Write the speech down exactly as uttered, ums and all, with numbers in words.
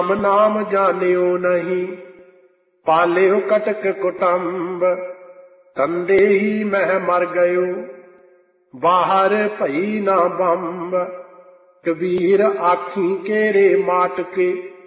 राम नाम जानियो नहीं, पालियो कटक कुटुंब, तंदे ही मह मर गयो, बाहर भई ना बंब। कबीर आखी केरे माट के,